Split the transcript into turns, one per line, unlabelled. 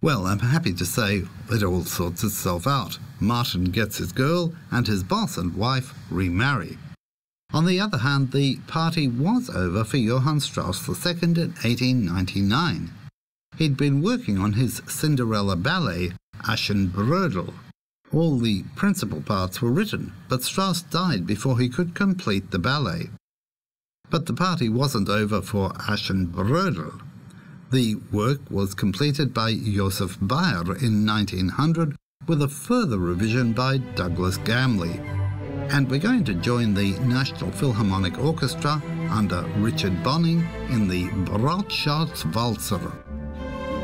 Well, I'm happy to say it all sorts itself out. Martin gets his girl, and his boss and wife remarry. On the other hand, the party was over for Johann Strauss II in 1899. He'd been working on his Cinderella ballet, Aschenbrödel. All the principal parts were written, but Strauss died before he could complete the ballet. But the party wasn't over for Aschenbrödel. The work was completed by Joseph Bayer in 1900 with a further revision by Douglas Gamley. And we're going to join the National Philharmonic Orchestra under Richard Bonning in the Brautschatz Walzer.